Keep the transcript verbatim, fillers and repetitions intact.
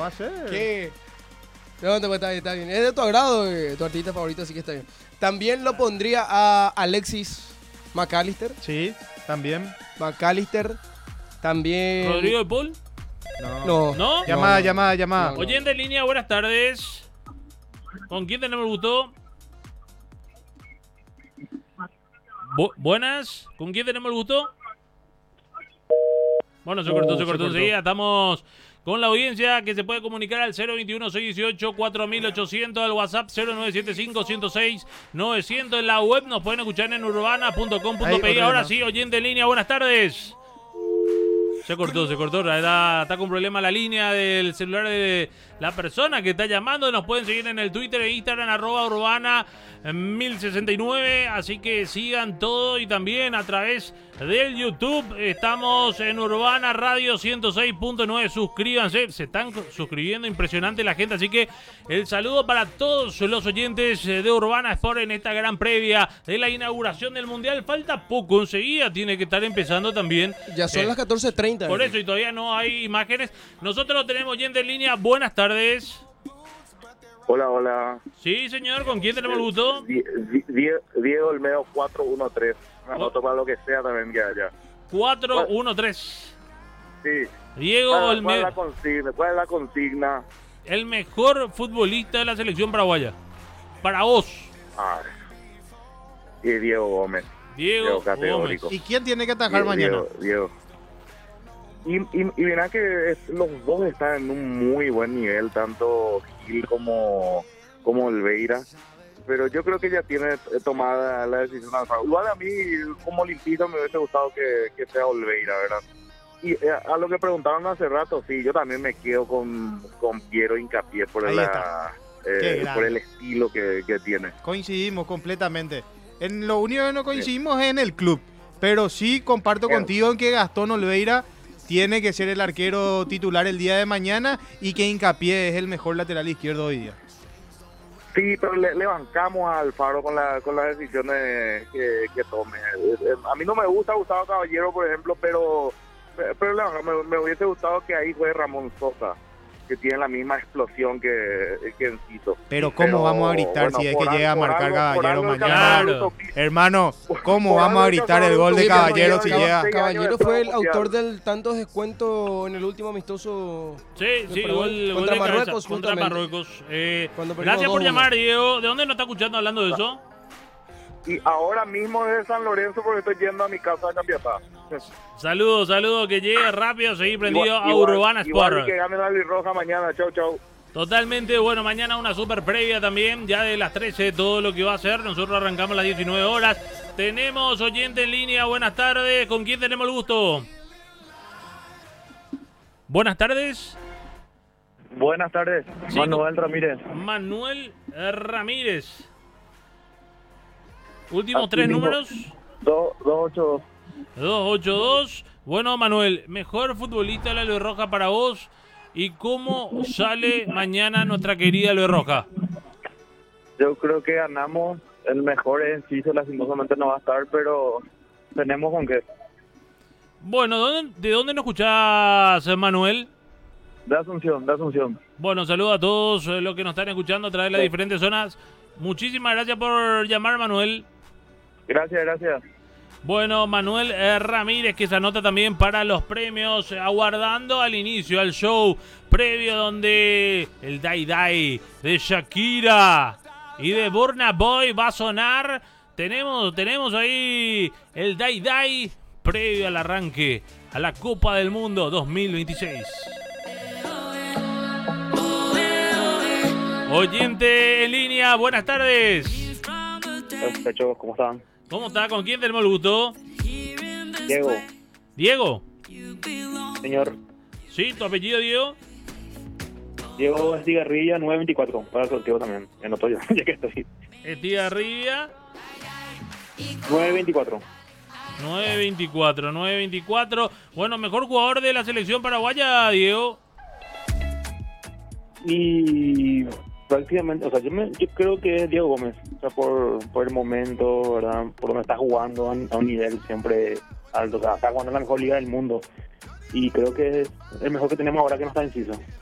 va a ser? ¿Qué? No, no, está bien, está bien. Es de tu agrado, eh, tu artista favorito, así que está bien. También lo pondría a Alexis McAllister. Sí, también. McAllister. También. ¿Rodrigo de Paul? No. No. ¿No? Llamada, No, no. llamada, llamada. No, no. Oyente en línea, buenas tardes. ¿Con quién tenemos el gusto? Bu- buenas, ¿con quién tenemos el gusto? Bueno, se cortó, Uh, se se cortó cortó. enseguida. Estamos con la audiencia que se puede comunicar al cero veintiuno, seiscientos dieciocho, cuatro mil ochocientos, al WhatsApp cero nueve siete cinco, ciento seis, novecientos. En la web nos pueden escuchar en urbana punto com punto Ahí, pe i. otro Ahora tema. sí, oyente en línea, buenas tardes. Se cortó, se cortó. Está, está con problema la línea del celular de la persona que está llamando. Nos pueden seguir en el Twitter e Instagram, arroba urbana mil sesenta y nueve. Así que sigan todo y también a través del YouTube. Estamos en Urbana Radio ciento seis punto nueve. Suscríbanse. Se están suscribiendo. Impresionante la gente. Así que el saludo para todos los oyentes de Urbana Sport en esta gran previa de la inauguración del Mundial. Falta poco. Enseguida tiene que estar empezando también. Ya son Eh, las catorce treinta. Por eso, y todavía no hay imágenes. Nosotros tenemos oyente en línea. Buenas tardes. Hola, hola. Sí, señor. ¿Con quién tenemos el gusto? Die- Die- Die- Diego Olmedo cuatro uno tres. Me anoto para lo que sea también ya, ya. cuatro uno tres. Sí. Diego ¿Cuál, cuál es Olmedo, la consigna? ¿Cuál es la consigna? el mejor futbolista de la selección paraguaya. Para vos, Ah, y Diego Gómez. Diego Diego categórico. Gómez. ¿Y quién tiene que atajar Diego, mañana? Diego, Diego. Y, y, y mirá que es- los dos están en un muy buen nivel, tanto Gil como, como Olveira. Pero yo creo que ya tiene tomada la decisión Alfaro. Igual a mí, como limpito, me hubiese gustado que, que sea Olveira, ¿verdad? Y eh, a lo que preguntaban hace rato, sí, yo también me quedo con, con Piero Hincapié por, Ahí la, está. eh, Qué grande. por el estilo que, que tiene. Coincidimos completamente. En lo único que no coincidimos es en el club. Pero sí comparto Bien. contigo en que Gastón Olveira tiene que ser el arquero titular el día de mañana y que Hincapié es el mejor lateral izquierdo hoy día. Sí, pero le, le bancamos a Alfaro con, la, con las decisiones que, que tome. Eh, eh, A mí no me gusta Gustavo Caballero, por ejemplo, pero, pero le bancamos. me, me hubiese gustado que ahí fue Ramón Sosa, que tiene la misma explosión que, que Encito. Pero ¿cómo Pero, vamos a gritar bueno, si es por que llega a algo- por marcar algo- por Caballero algo el mañana? campeón Claro. autopista- Hermano, ¿cómo Por vamos a algo el gritar el campeón gol de autopista Caballero si lleva llega? seis años Caballero de fue el mundial. autor del tantos descuento en el último amistoso. Sí, de sí, Paraguay. gol, gol Contra de cabeza, Marruecos, contra justamente. Marruecos. Eh, Cuando perdimos gracias por dos uno. llamar, Diego. ¿De dónde nos está escuchando hablando de eso? Y ahora mismo desde San Lorenzo porque estoy yendo a mi casa de Campiatá. Saludos, saludos, que llegue rápido, seguir prendido Igual- a igual- Urbana igual Sport. y que gane la Roja mañana. Chau, chau. Totalmente, bueno, mañana una super previa también, ya de las trece, todo lo que va a ser. Nosotros arrancamos a las diecinueve horas. Tenemos oyente en línea, buenas tardes. ¿Con quién tenemos el gusto? Buenas tardes, Buenas tardes, Sí, Manuel Ramírez. Manuel Ramírez. Últimos Así tres mismo. números. dos ocho dos. dos ocho dos. Bueno, Manuel, mejor futbolista de la Luz Roja para vos. ¿Y cómo sale mañana nuestra querida Luz Roja? Yo creo que ganamos. El mejor es Enciso, lastimosamente no va a estar, pero tenemos con qué. Bueno, ¿dónde- ¿de dónde nos escuchás, Manuel? De Asunción, de Asunción. Bueno, saludos a todos eh, los que nos están escuchando a través de las Sí. diferentes zonas. Muchísimas gracias por llamar, Manuel. Gracias, gracias. Bueno, Manuel eh, Ramírez, que se anota también para los premios, eh, aguardando al inicio, al show previo donde el Dai Dai de Shakira y de Burna Boy va a sonar. Tenemos, tenemos ahí el Dai Dai previo al arranque a la Copa del Mundo dos mil veintiséis. Oyente en línea, buenas tardes. Muchachos, ¿cómo están? ¿Cómo está? ¿Con quién tenemos el gusto? Diego, Diego. señor. ¿Sí? ¿Tu apellido, Diego? Diego Estigarribia, nueve veinticuatro. Para el sorteo también, en otoño, ya que estoy. Estigarribia, nueve veinticuatro. nueve veinticuatro, nueve veinticuatro. Bueno, mejor jugador de la selección paraguaya, Diego. Y prácticamente, o sea, yo, me, yo creo que es Diego Gómez, o sea, por, por el momento, ¿verdad? Por donde está jugando a, a un nivel siempre alto, o sea, está jugando en la mejor liga del mundo y creo que es el mejor que tenemos ahora que no está en Enciso.